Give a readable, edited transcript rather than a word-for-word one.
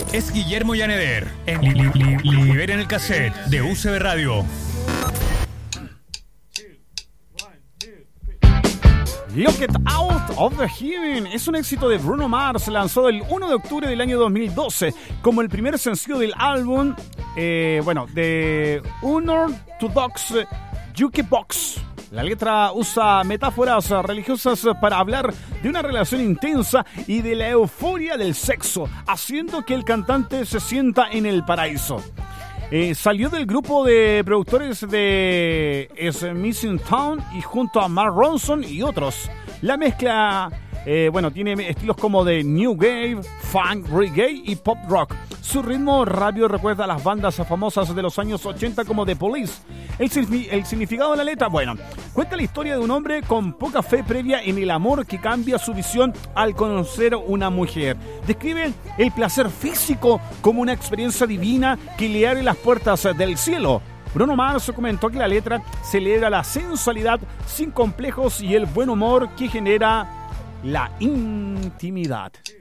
Es Guillermo Llaneder en Liberen el Cassette de UCB Radio. Look It Out of the Heaven es un éxito de Bruno Mars, lanzado el 1 de octubre del año 2012 como el primer sencillo del álbum de Unorthodox Jukebox. La letra usa metáforas religiosas para hablar de una relación intensa y de la euforia del sexo, haciendo que el cantante se sienta en el paraíso. Salió del grupo de productores de Missing Town y junto a Mark Ronson y otros. La mezcla tiene estilos como de New Wave, Funk, Reggae y Pop Rock. Su ritmo rápido recuerda a las bandas famosas de los años 80 como The Police. El significado de la letra, cuenta la historia de un hombre con poca fe previa en el amor que cambia su visión al conocer una mujer. Describe el placer físico como una experiencia divina que le abre las puertas del cielo. Bruno Mars comentó que la letra celebra la sensualidad sin complejos y el buen humor que genera la intimidad.